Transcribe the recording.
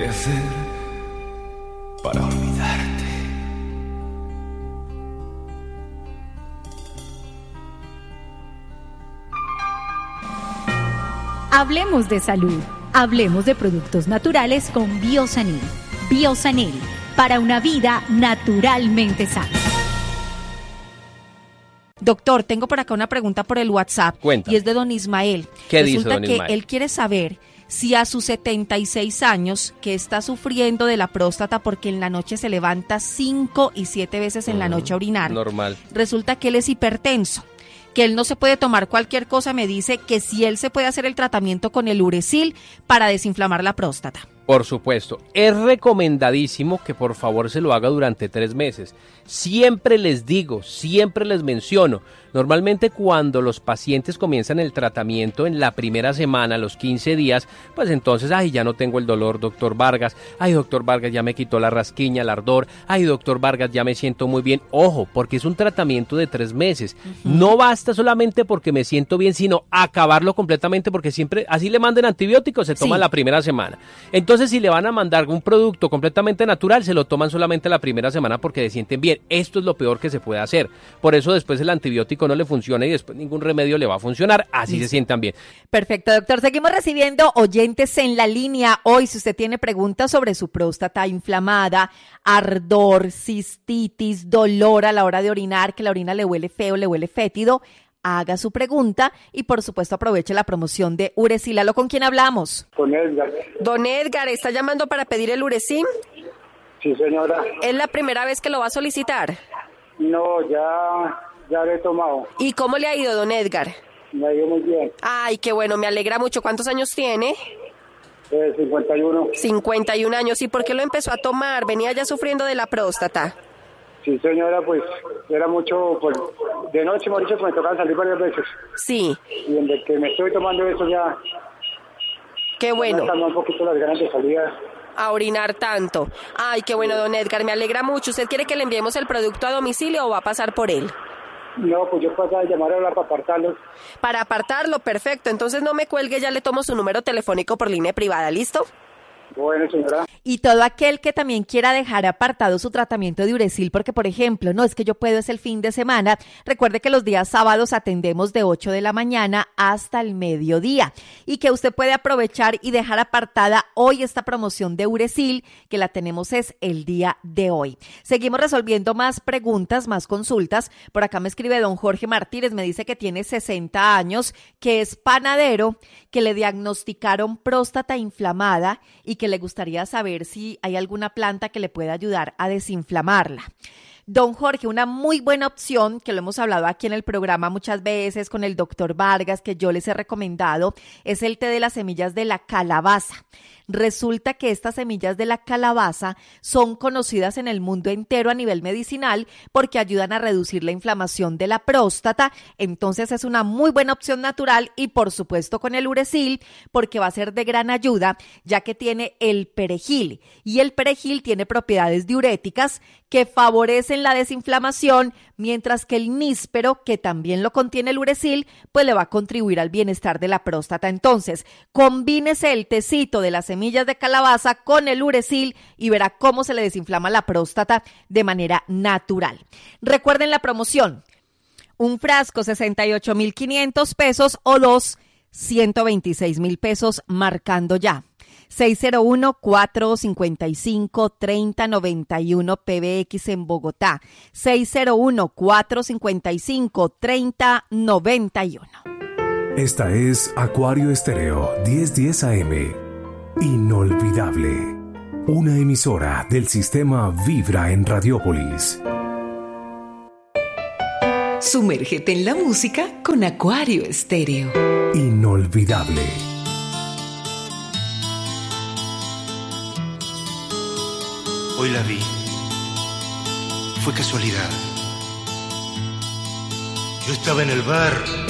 hacer para olvidarte? Hablemos de salud. Hablemos de productos naturales con Biosanil. Biosanil, para una vida naturalmente sana. Doctor, tengo por acá una pregunta por el WhatsApp. Cuéntame. Y es de don Ismael. ¿Qué dice Resulta don Ismael? que él quiere saber si a sus 76 años, que está sufriendo de la próstata porque en la noche se levanta 5 y 7 veces en la noche a orinar. Normal. Resulta que él es hipertenso, que él no se puede tomar cualquier cosa. Me dice que si él se puede hacer el tratamiento con el Uresil para desinflamar la próstata. Por supuesto, es recomendadísimo que por favor se lo haga durante 3 meses. Siempre les digo, siempre les menciono, normalmente cuando los pacientes comienzan el tratamiento en la primera semana, los 15 días, pues entonces, ay, ya no tengo el dolor, doctor Vargas, ay, doctor Vargas, ya me quitó la rasquiña, el ardor, ay, doctor Vargas, ya me siento muy bien. Ojo, porque es un tratamiento de 3 meses. No basta solamente porque me siento bien, sino acabarlo completamente, porque siempre, así le manden antibióticos, se toman la primera semana. Entonces, si le van a mandar un producto completamente natural, se lo toman solamente la primera semana porque se sienten bien. Esto es lo peor que se puede hacer. Por eso después el antibiótico no le funciona y después ningún remedio le va a funcionar. Así se sientan bien. Perfecto, doctor. Seguimos recibiendo oyentes en la línea. Hoy, si usted tiene preguntas sobre su próstata inflamada, ardor, cistitis, dolor a la hora de orinar, que la orina le huele feo, le huele fétido, haga su pregunta y por supuesto aproveche la promoción de Uresil. ¿Con quién hablamos? Con Edgar. Don Edgar, ¿está llamando para pedir el Uresil? Sí, señora. ¿Es la primera vez que lo va a solicitar? No, ya lo he tomado. ¿Y cómo le ha ido, don Edgar? Me ha ido muy bien. Ay, qué bueno, me alegra mucho. ¿Cuántos años tiene? 51. 51 años. ¿Y por qué lo empezó a tomar? ¿Venía ya sufriendo de la próstata? Sí, señora, pues era mucho, pues de noche, Mauricio, me tocaban salir varias veces. Sí. Y desde que me estoy tomando eso ya... Qué bueno. Me calma un poquito las ganas de salida. A orinar tanto. Ay, qué bueno, don Edgar, me alegra mucho. ¿Usted quiere que le enviemos el producto a domicilio o va a pasar por él? No, pues yo pasaba a llamar ahora para apartarlo. Para apartarlo, perfecto. Entonces no me cuelgue, ya le tomo su número telefónico por línea privada, ¿listo? Bueno, señora. Y todo aquel que también quiera dejar apartado su tratamiento de Uresil, porque por ejemplo, no es que yo puedo, es el fin de semana. Recuerde que los días sábados atendemos de 8 de la mañana hasta el mediodía y que usted puede aprovechar y dejar apartada hoy esta promoción de Uresil, que la tenemos es el día de hoy. Seguimos resolviendo más preguntas, más consultas. Por acá me escribe don Jorge Martínez, me dice que tiene 60 años, que es panadero, que le diagnosticaron próstata inflamada y que le gustaría saber si hay alguna planta que le pueda ayudar a desinflamarla. Don Jorge, una muy buena opción, que lo hemos hablado aquí en el programa muchas veces con el doctor Vargas, que yo les he recomendado, es el té de las semillas de la calabaza. Resulta que estas semillas de la calabaza son conocidas en el mundo entero a nivel medicinal porque ayudan a reducir la inflamación de la próstata. Entonces es una muy buena opción natural y por supuesto con el Uresil, porque va a ser de gran ayuda ya que tiene el perejil y el perejil tiene propiedades diuréticas que favorecen la desinflamación, mientras que el níspero, que también lo contiene el Uresil, pues le va a contribuir al bienestar de la próstata. Entonces, combínese el tecito de las semillas de calabaza con el Uresil y verá cómo se le desinflama la próstata de manera natural. Recuerden la promoción: un frasco 68.500 pesos o 2 126.000 pesos marcando ya. 601-455-3091 PBX en Bogotá. 601-455-3091. Esta es Acuario Estéreo 1010 AM. Inolvidable. Una emisora del sistema Vibra en Radiópolis. Sumérgete en la música con Acuario Estéreo. Inolvidable. Hoy la vi. Fue casualidad. Yo estaba en el bar